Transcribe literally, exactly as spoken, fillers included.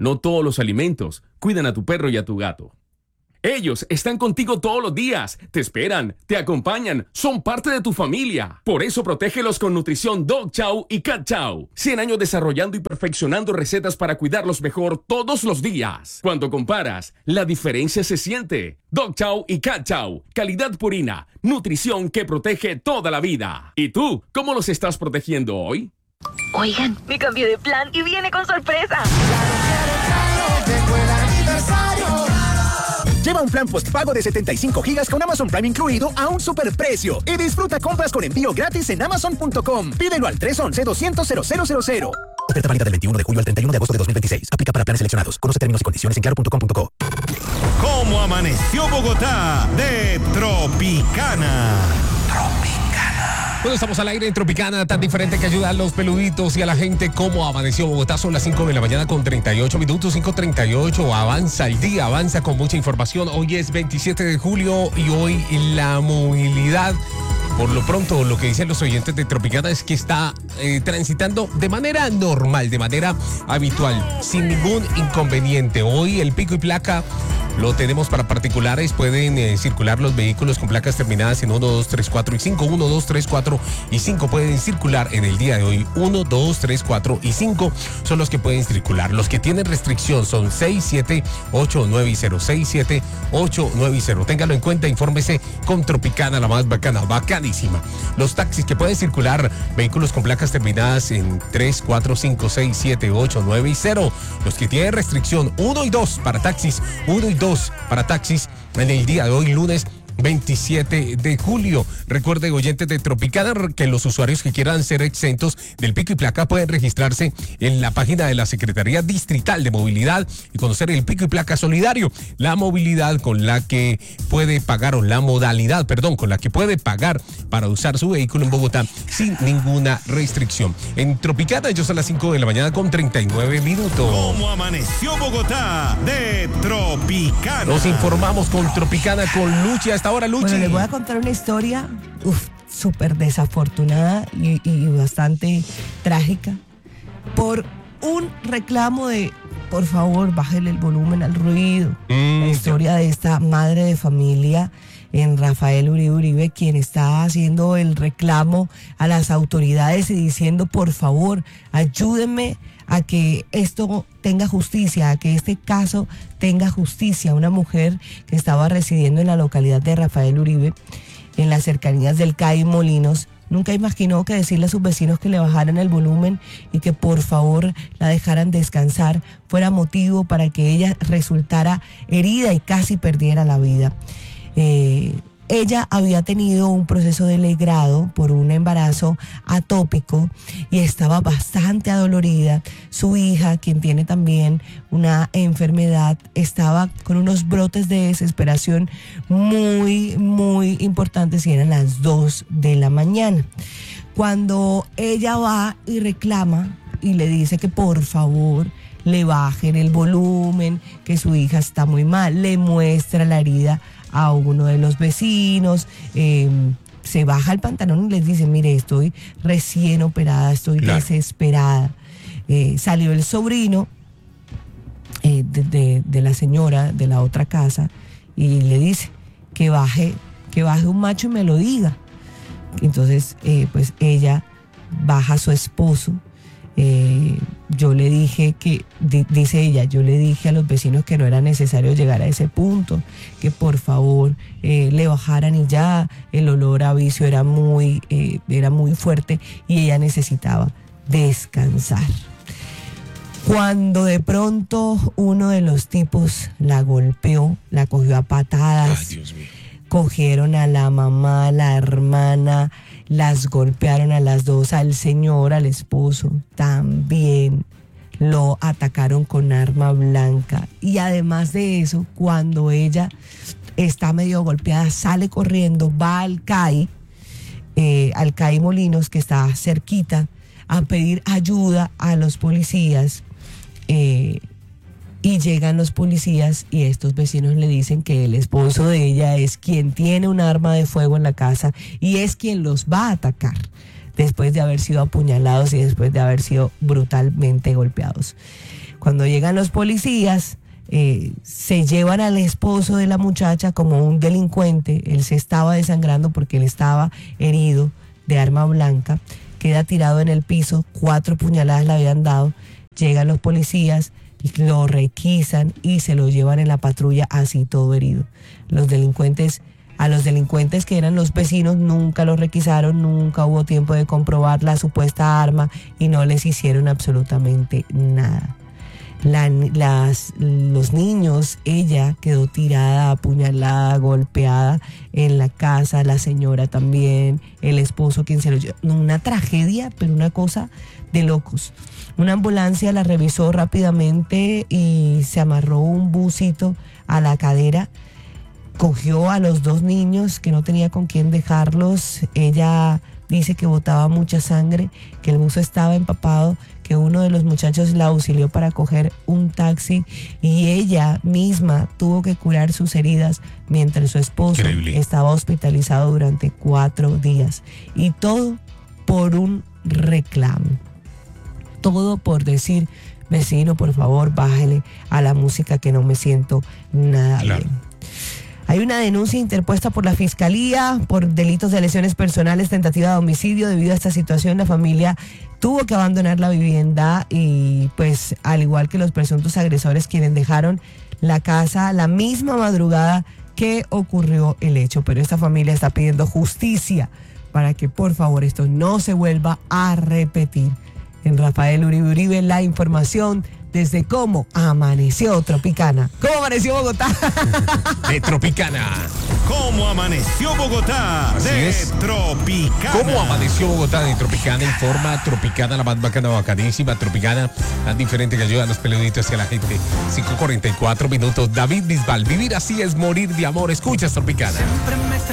no todos los alimentos cuidan a tu perro y a tu gato. Ellos están contigo todos los días, te esperan, te acompañan, son parte de tu familia. Por eso protégelos con nutrición Dog Chow y Cat Chow. cien años desarrollando y perfeccionando recetas para cuidarlos mejor todos los días. Cuando comparas, la diferencia se siente. Dog Chow y Cat Chow, calidad purina, nutrición que protege toda la vida. ¿Y tú, cómo los estás protegiendo hoy? Oigan, me cambié de plan y viene con sorpresa. Lleva un plan postpago de setenta y cinco gigas con Amazon Prime incluido a un superprecio y disfruta compras con envío gratis en amazon punto com. Pídelo al tres once, doscientos, cero cero cero cero. Oferta válida del veintiuno de julio al treinta y uno de agosto de dos mil veintiséis. Aplica para planes seleccionados. Conoce términos y condiciones en claro punto com punto co. ¿Cómo amaneció Bogotá? De Tropicana. Bueno, estamos al aire en Tropicana, tan diferente que ayuda a los peluditos y a la gente. Como amaneció Bogotá, son las cinco de la mañana con treinta y ocho minutos, cinco treinta y ocho, avanza el día, avanza con mucha información. Hoy es veintisiete de julio y hoy la movilidad, por lo pronto, lo que dicen los oyentes de Tropicana es que está eh, transitando de manera normal, de manera habitual, sin ningún inconveniente. Hoy el pico y placa lo tenemos para particulares. Pueden eh, circular los vehículos con placas terminadas en uno, dos, tres, cuatro y cinco. uno, dos, tres, cuatro y cinco pueden circular en el día de hoy. uno, dos, tres, cuatro y cinco son los que pueden circular. Los que tienen restricción son seis, siete, ocho, nueve y cero. seis, siete, ocho, nueve y cero. Téngalo en cuenta, infórmese con Tropicana, la más bacana, bacanísima. Los taxis que pueden circular, vehículos con placas terminadas en tres, cuatro, cinco, seis, siete, ocho, nueve y cero. Los que tienen restricción uno y dos para taxis, uno y dos para taxis en el día de hoy, lunes veintisiete de julio. Recuerde, oyentes de Tropicana, que los usuarios que quieran ser exentos del pico y placa pueden registrarse en la página de la Secretaría Distrital de Movilidad y conocer el pico y placa solidario, la movilidad con la que puede pagar, o la modalidad, perdón, con la que puede pagar para usar su vehículo en Bogotá sin ninguna restricción. En Tropicana, ellos a las cinco de la mañana con treinta y nueve minutos. ¿Cómo amaneció Bogotá? De Tropicana. Nos informamos con Tropicana, con Luchi. Hasta ahora, Luchi. Bueno, les voy a contar una historia uf, súper desafortunada y, y bastante trágica por un reclamo de, por favor, bájele el volumen al ruido. Mm, la historia de esta madre de familia en Rafael Uribe Uribe, quien está haciendo el reclamo a las autoridades y diciendo, por favor, ayúdenme a que esto tenga justicia, a que este caso tenga justicia. Una mujer que estaba residiendo en la localidad de Rafael Uribe, en las cercanías del C A I Molinos, nunca imaginó que decirle a sus vecinos que le bajaran el volumen y que por favor la dejaran descansar fuera motivo para que ella resultara herida y casi perdiera la vida. Eh, ella había tenido un proceso de legrado por un embarazo atópico y estaba bastante adolorida. Su hija, quien tiene también una enfermedad, estaba con unos brotes de desesperación muy, muy importantes y eran las dos de la mañana. Cuando ella va y reclama y le dice que por favor le bajen el volumen, que su hija está muy mal, le muestra la herida a uno de los vecinos, eh, se baja el pantalón y les dice, mire, estoy recién operada, estoy claro. desesperada. Eh, salió el sobrino eh, de, de, de la señora de la otra casa y le dice que baje, que baje un macho y me lo diga. Entonces, eh, pues ella baja a su esposo. Eh, yo le dije que, di, dice ella, yo le dije a los vecinos que no era necesario llegar a ese punto, que por favor eh, le bajaran y ya, el olor a vicio era muy, eh, era muy fuerte y ella necesitaba descansar. Cuando de pronto uno de los tipos la golpeó, la cogió a patadas. Ay, Dios mío. Cogieron a la mamá, a la hermana, las golpearon a las dos, al señor, al esposo, también lo atacaron con arma blanca. Y además de eso, cuando ella está medio golpeada, sale corriendo, va al C A I, eh, al C A I Molinos, que está cerquita, a pedir ayuda a los policías. Eh, Y llegan los policías y estos vecinos le dicen que el esposo de ella es quien tiene un arma de fuego en la casa y es quien los va a atacar después de haber sido apuñalados y después de haber sido brutalmente golpeados. Cuando llegan los policías, eh, se llevan al esposo de la muchacha como un delincuente. Él se estaba desangrando porque él estaba herido de arma blanca. Queda tirado en el piso, cuatro puñaladas le habían dado. Llegan los policías, lo requisan y se lo llevan en la patrulla así todo herido. Los delincuentes, a los delincuentes que eran los vecinos nunca los requisaron, nunca hubo tiempo de comprobar la supuesta arma y no les hicieron absolutamente nada. La, las, los niños, ella quedó tirada, apuñalada, golpeada en la casa, la señora también, el esposo quien se lo llevó. Una tragedia, pero una cosa de locos. Una ambulancia la revisó rápidamente y se amarró un busito a la cadera. Cogió a los dos niños que no tenía con quién dejarlos. Ella dice que botaba mucha sangre, que el buzo estaba empapado, que uno de los muchachos la auxilió para coger un taxi y ella misma tuvo que curar sus heridas mientras su esposo Increíble. estaba hospitalizado durante cuatro días. Y todo por un reclamo. Todo por decir, vecino, por favor, bájele a la música que no me siento nada claro. bien. Hay una denuncia interpuesta por la Fiscalía por delitos de lesiones personales, tentativa de homicidio. Debido a esta situación, la familia tuvo que abandonar la vivienda y pues al igual que los presuntos agresores quienes dejaron la casa la misma madrugada que ocurrió el hecho. Pero esta familia está pidiendo justicia para que por favor esto no se vuelva a repetir. En Rafael Uribe Uribe, la información desde cómo amaneció Tropicana. ¿Cómo amaneció Bogotá? De Tropicana. ¿Cómo amaneció Bogotá? Así de es. Tropicana. ¿Cómo amaneció Bogotá? De Tropicana informa. Tropicana, la más bacana, bacanísima. Tropicana, tan diferente que ayuda a los peluditos y a la gente. cinco cuarenta y cuatro minutos. David Bisbal. Vivir así es morir de amor. Escuchas Tropicana.